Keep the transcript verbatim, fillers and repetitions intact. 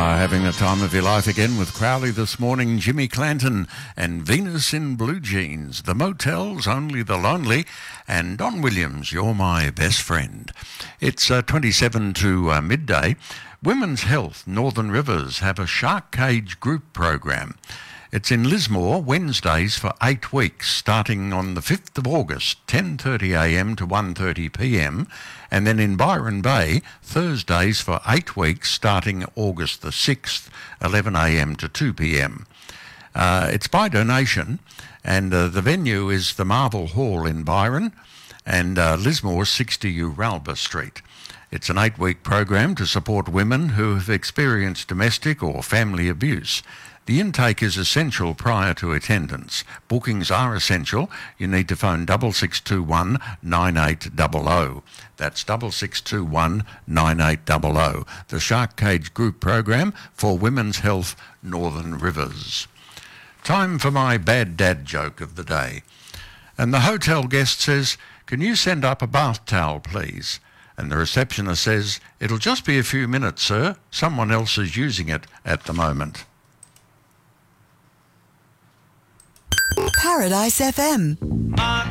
Ah, having the time of your life again with Crowley this morning, Jimmy Clanton and Venus in Blue Jeans, The Motels, Only the Lonely, and Don Williams, You're My Best Friend. It's uh, twenty-seven to uh, midday. Women's Health Northern Rivers have a shark cage group program. It's in Lismore, Wednesdays for eight weeks, starting on the fifth of August, ten thirty a m to one thirty p m, and then in Byron Bay, Thursdays for eight weeks, starting August the sixth, eleven a m to two p m. Uh, it's by donation, and uh, the venue is the Marvel Hall in Byron, and uh, Lismore, sixty Uralba Street. It's an eight-week program to support women who have experienced domestic or family abuse. The intake is essential prior to attendance. Bookings are essential. You need to phone six six two one nine eight zero zero. That's six six two one nine eight zero zero. The Shark Cage Group Program for Women's Health Northern Rivers. Time for my bad dad joke of the day. And the hotel guest says, "Can you send up a bath towel, please?" And the receptionist says, "It'll just be a few minutes, sir. Someone else is using it at the moment." Paradise F M.